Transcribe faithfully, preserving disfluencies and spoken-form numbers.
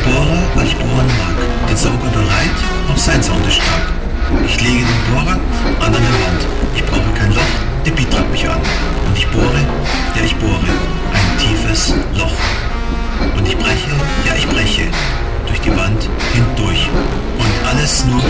bohre, weil ich bohren mag. Den Sauger bereit, auch sein Sound ist stark. Ich lege den Bohrer an eine Wand. Ich brauche kein Loch, der Beat treibt mich an. Und ich bohre, ja ich bohre, ein tiefes Loch.